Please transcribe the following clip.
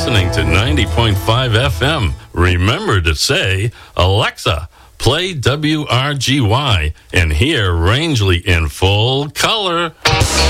listening to 90.5 FM. Remember to say, Alexa, play WRGY and hear Rangeley in full color.